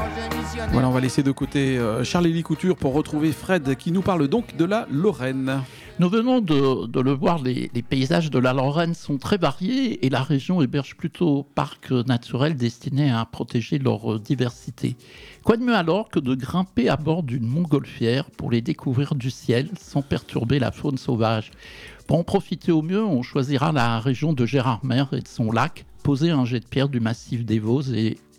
Voilà, on va laisser de côté Charles-Élie Couture pour retrouver Fred qui nous parle donc de la Lorraine. Nous venons de le voir, les paysages de la Lorraine sont très variés et la région héberge plutôt parcs naturels destinés à protéger leur diversité. Quoi de mieux alors que de grimper à bord d'une montgolfière pour les découvrir du ciel sans perturber la faune sauvage. Pour en profiter au mieux, on choisira la région de Gérardmer et de son lac, poser un jet de pierre du massif des Vosges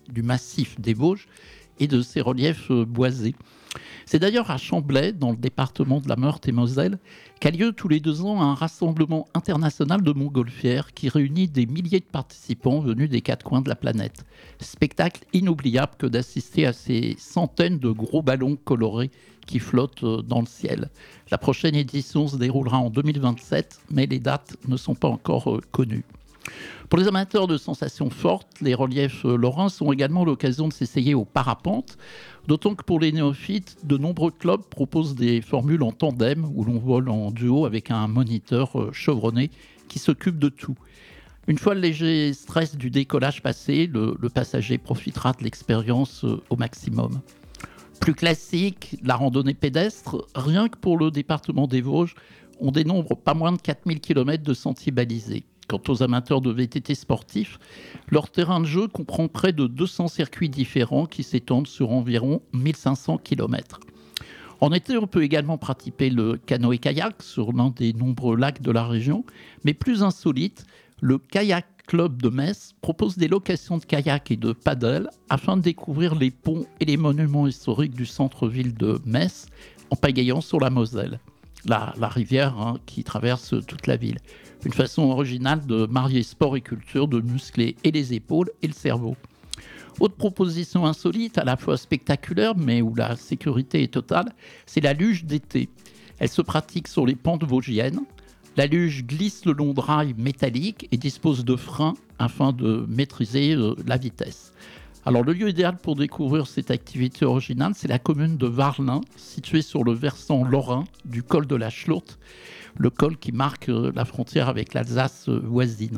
et de ses reliefs boisés. C'est d'ailleurs à Chamblay, dans le département de la Meurthe-et-Moselle, qu'a lieu tous les 2 ans un rassemblement international de montgolfières qui réunit des milliers de participants venus des 4 coins de la planète. Spectacle inoubliable que d'assister à ces centaines de gros ballons colorés qui flottent dans le ciel. La prochaine édition se déroulera en 2027, mais les dates ne sont pas encore connues. Pour les amateurs de sensations fortes, les reliefs lorrains sont également l'occasion de s'essayer au parapente, d'autant que pour les néophytes, de nombreux clubs proposent des formules en tandem où l'on vole en duo avec un moniteur chevronné qui s'occupe de tout. Une fois le léger stress du décollage passé, le passager profitera de l'expérience au maximum. Plus classique, la randonnée pédestre, rien que pour le département des Vosges, on dénombre pas moins de 4000 km de sentiers balisés. Quant aux amateurs de VTT sportifs, leur terrain de jeu comprend près de 200 circuits différents qui s'étendent sur environ 1500 km. En été, on peut également pratiquer le canoë-kayak sur l'un des nombreux lacs de la région, mais plus insolite, le Kayak Club de Metz propose des locations de kayak et de paddle afin de découvrir les ponts et les monuments historiques du centre-ville de Metz en pagayant sur la Moselle, la rivière qui traverse toute la ville. Une façon originale de marier sport et culture, de muscler et les épaules et le cerveau. Autre proposition insolite, à la fois spectaculaire, mais où la sécurité est totale, c'est la luge d'été. Elle se pratique sur les pentes vosgiennes. La luge glisse le long de rails métalliques et dispose de freins afin de maîtriser la vitesse. Alors le lieu idéal pour découvrir cette activité originale, c'est la commune de Warlin, située sur le versant lorrain du col de la Schlourte, le col qui marque la frontière avec l'Alsace voisine.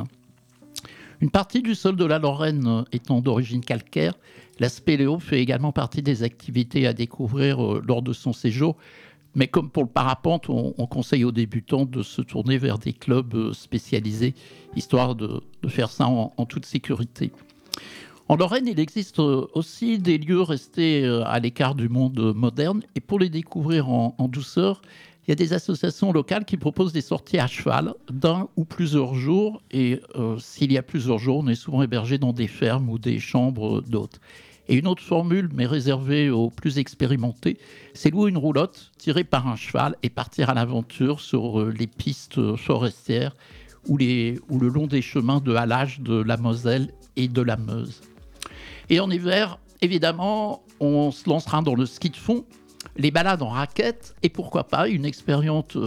Une partie du sol de la Lorraine étant d'origine calcaire, la spéléo fait également partie des activités à découvrir lors de son séjour. Mais comme pour le parapente, on conseille aux débutants de se tourner vers des clubs spécialisés, histoire de faire ça en toute sécurité. En Lorraine, il existe aussi des lieux restés à l'écart du monde moderne. Et pour les découvrir en douceur, il y a des associations locales qui proposent des sorties à cheval d'un ou plusieurs jours. Et s'il y a plusieurs jours, on est souvent hébergé dans des fermes ou des chambres d'hôtes. Et une autre formule, mais réservée aux plus expérimentés, c'est louer une roulotte tirée par un cheval et partir à l'aventure sur les pistes forestières ou le long des chemins de halage de la Moselle et de la Meuse. Et en hiver, évidemment, on se lancera dans le ski de fond, les balades en raquettes et pourquoi pas une expérience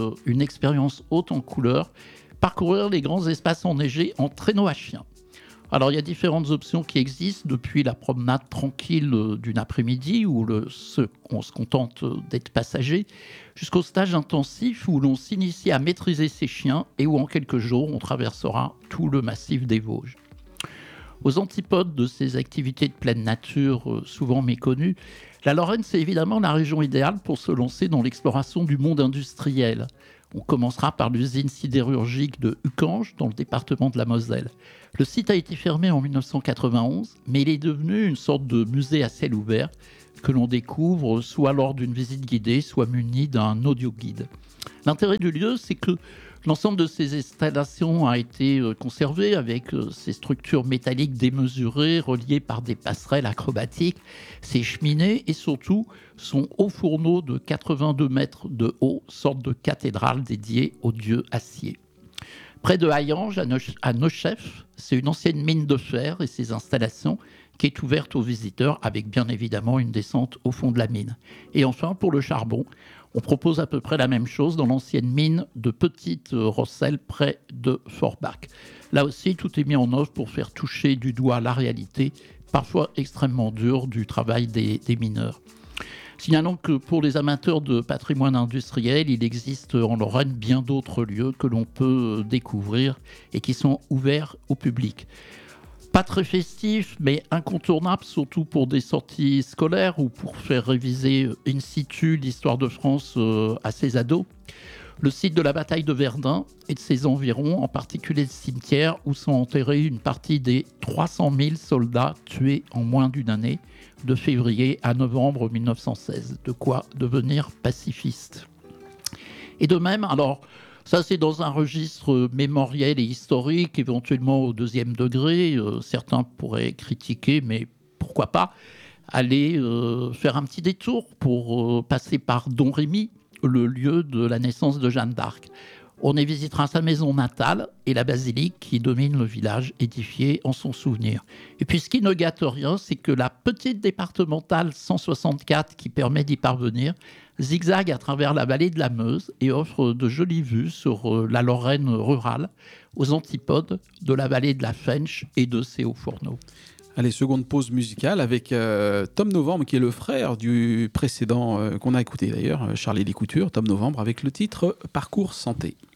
haute en couleurs, parcourir les grands espaces enneigés en traîneau à chien. Alors il y a différentes options qui existent, depuis la promenade tranquille d'une après-midi où on se contente d'être passager, jusqu'au stage intensif où l'on s'initie à maîtriser ses chiens et où en quelques jours on traversera tout le massif des Vosges. Aux antipodes de ces activités de pleine nature souvent méconnues, la Lorraine, c'est évidemment la région idéale pour se lancer dans l'exploration du monde industriel. On commencera par l'usine sidérurgique de Uckange, dans le département de la Moselle. Le site a été fermé en 1991, mais il est devenu une sorte de musée à ciel ouvert que l'on découvre soit lors d'une visite guidée, soit muni d'un audio-guide. L'intérêt du lieu, c'est que l'ensemble de ces installations a été conservé avec ces structures métalliques démesurées, reliées par des passerelles acrobatiques, ses cheminées et surtout son haut fourneau de 82 mètres de haut, sorte de cathédrale dédiée au dieu acier. Près de Hayange, à Neuchef, c'est une ancienne mine de fer et ses installations qui est ouverte aux visiteurs avec bien évidemment une descente au fond de la mine. Et enfin, pour le charbon, on propose à peu près la même chose dans l'ancienne mine de Petite Rosselle près de Forbach. Là aussi, tout est mis en œuvre pour faire toucher du doigt la réalité, parfois extrêmement dure, du travail des mineurs. Signalons que pour les amateurs de patrimoine industriel, il existe en Lorraine bien d'autres lieux que l'on peut découvrir et qui sont ouverts au public. Pas très festif, mais incontournable, surtout pour des sorties scolaires ou pour faire réviser in situ l'histoire de France à ses ados. Le site de la bataille de Verdun et de ses environs, en particulier le cimetière où sont enterrés une partie des 300 000 soldats tués en moins d'une année, de février à novembre 1916. De quoi devenir pacifiste. Et de même, alors, ça c'est dans un registre mémoriel et historique, éventuellement au deuxième degré. Certains pourraient critiquer, mais pourquoi pas aller faire un petit détour pour passer par Domrémy, le lieu de la naissance de Jeanne d'Arc. On y visitera sa maison natale et la basilique qui domine le village édifié en son souvenir. Et puis ce qui ne gâte rien, c'est que la petite départementale 164 qui permet d'y parvenir zigzague à travers la vallée de la Meuse et offre de jolies vues sur la Lorraine rurale, aux antipodes de la vallée de la Fensch et de ses hauts-fourneaux. Allez, seconde pause musicale avec Tom Novembre, qui est le frère du précédent qu'on a écouté d'ailleurs, Charlie Lécouture, Tom Novembre, avec le titre Parcours Santé.